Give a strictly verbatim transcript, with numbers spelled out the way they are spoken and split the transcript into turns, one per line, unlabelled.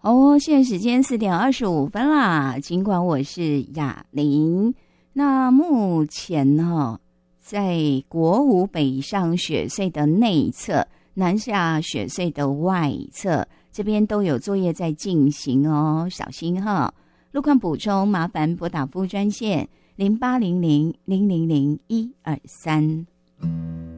哦，现在时间四点二十五分啦。尽管我是雅玲，那目前哈、哦，在国五北上雪隧的内侧、南下雪隧的外侧，这边都有作业在进行哦，小心哈。路况补充，麻烦拨打服务专线零八零零零零零一二三。